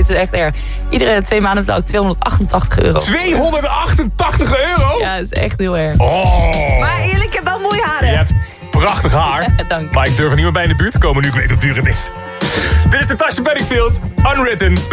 dit is echt erg. Iedere 2 maanden betaal ik €288. 288 euro? Ja, dat is echt heel erg. Oh. Maar jullie, ik heb wel mooie haren. Je hebt prachtig haar. Dank. Maar ik durf er niet meer bij in de buurt te komen nu ik weet hoe duur het is. Dit is Natasha Bedingfield, Unwritten.